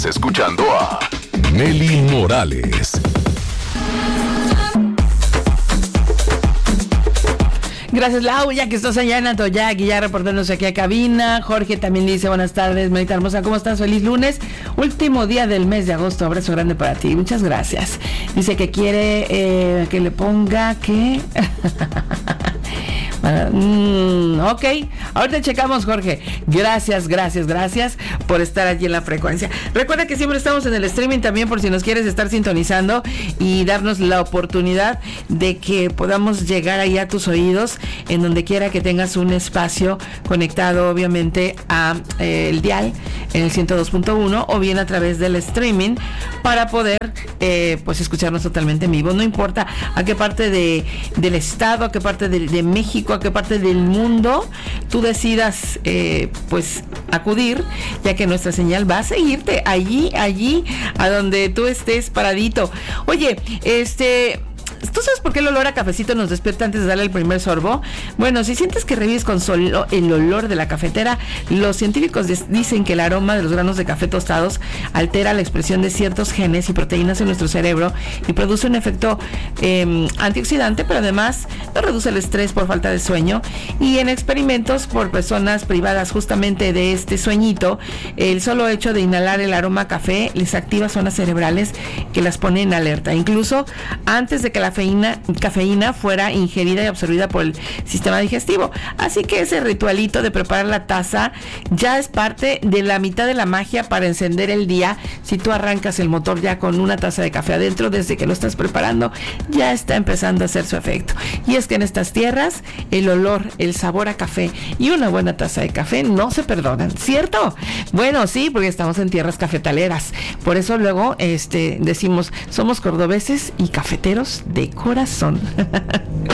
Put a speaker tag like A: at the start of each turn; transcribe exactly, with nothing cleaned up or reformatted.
A: Estás escuchando a Nelly Morales.
B: Gracias, Lau, ya que estás allá en Atoyac y ya reportándose aquí a cabina. Jorge también dice, buenas tardes, Melita hermosa, ¿cómo estás? Feliz lunes, último día del mes de agosto, abrazo grande para ti, muchas gracias. Dice que quiere eh, que le ponga, ¿qué? Mm, ok, ahorita checamos, Jorge. Gracias, gracias, gracias por estar allí en la frecuencia. Recuerda que siempre estamos en el streaming también, por si nos quieres estar sintonizando y darnos la oportunidad de que podamos llegar ahí a tus oídos, en donde quiera que tengas un espacio conectado, obviamente, a eh, el dial en el ciento dos punto uno o bien a través del streaming para poder eh, pues escucharnos totalmente en vivo. No importa a qué parte de, del estado, a qué parte de, de México, a qué parte del mundo tú decidas eh, pues acudir, ya que nuestra señal va a seguirte allí, allí a donde tú estés paradito. Oye, este... ¿tú sabes por qué el olor a cafecito nos despierta antes de darle el primer sorbo? Bueno, si sientes que revives con solo el olor de la cafetera, los científicos des- dicen que el aroma de los granos de café tostados altera la expresión de ciertos genes y proteínas en nuestro cerebro y produce un efecto eh, antioxidante, pero además no reduce el estrés por falta de sueño. Y en experimentos por personas privadas justamente de este sueñito, el solo hecho de inhalar el aroma a café les activa zonas cerebrales que las ponen en alerta, incluso antes de que la Cafeína, cafeína fuera ingerida y absorbida por el sistema digestivo. Así que ese ritualito de preparar la taza ya es parte de la mitad de la magia para encender el día. Si tú arrancas el motor ya con una taza de café adentro, desde que lo estás preparando, ya está empezando a hacer su efecto. Y es que en estas tierras, el olor, el sabor a café y una buena taza de café no se perdonan, ¿cierto? Bueno, sí, porque estamos en tierras cafetaleras. Por eso luego este, decimos, somos cordobeses y cafeteros de corazón.